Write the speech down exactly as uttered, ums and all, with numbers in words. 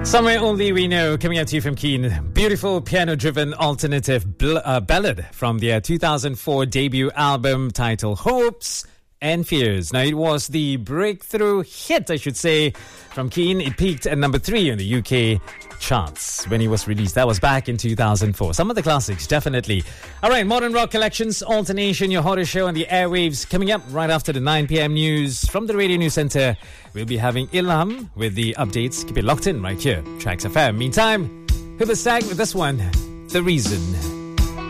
Somewhere Only We Know, coming out to you from Keen. Beautiful piano-driven alternative bl- uh, ballad from their two thousand four debut album titled Hopes and Fears. Now, it was the breakthrough hit, I should say, from Keen. It peaked at number three in the U K charts when it was released. That was back in two thousand four. Some of the classics, definitely. All right, Modern Rock Collections, Alternation, your hottest show on the airwaves. Coming up right after the nine p.m. news from the Radio News Centre. We'll be having Ilham with the updates. Keep it locked in right here, Tracks F M. Meantime, Hibber Stag with this one, The Reason.